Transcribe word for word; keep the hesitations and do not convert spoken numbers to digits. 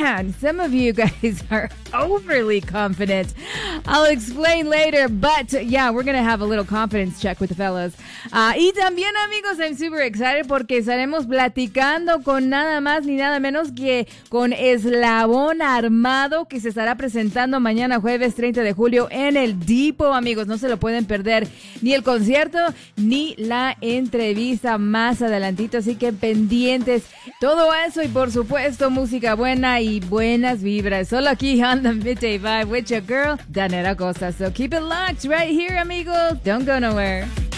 man, some of you guys are overly confident. I'll explain later, but yeah, we're going to have a little confidence check with the fellas. Uh, y también, amigos, I'm super excited porque estaremos platicando con nada más ni nada menos que con Eslabón Armado, que se estará presentando mañana jueves treinta de julio en el Depot, amigos. No se lo pueden perder ni el concierto ni la entrevista más adelantito, así que pendientes. Todo eso y por supuesto música buena y buenas vibras. Solo aquí on the Midday Vibe with your girl, Danette Acosta. So keep it locked right here, amigos. Don't go nowhere.